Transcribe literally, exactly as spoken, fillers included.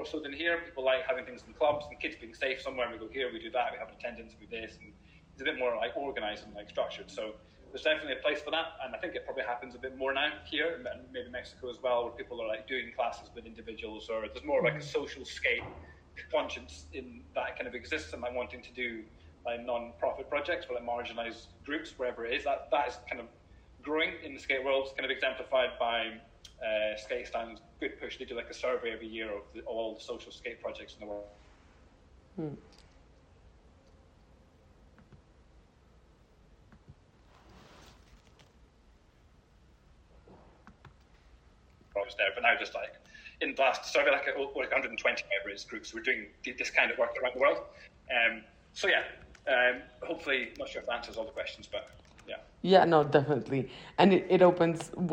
more so than here. People like having things in clubs and kids being safe somewhere. We go here, we do that, we have an attendance, we do this, and it's a bit more like organised and like structured. So there's definitely a place for that, and I think it probably happens a bit more now here, and maybe Mexico as well, where people are like doing classes with individuals, or there's more like a social skate conscience in that kind of exists, and like wanting to do like non-profit projects for like marginalised groups wherever it is. That that is kind of growing in the skate world. It's kind of exemplified by uh, Skate Stand's Good Push. They do like a survey every year of the, all the social skate projects in the world. Hmm. Projects there, but now just like in the last survey, like, like one hundred twenty members groups, we're doing this kind of work around the world. Um, so yeah, um, hopefully, not sure if that answers all the questions, but yeah. Yeah, no, definitely. And it, it opens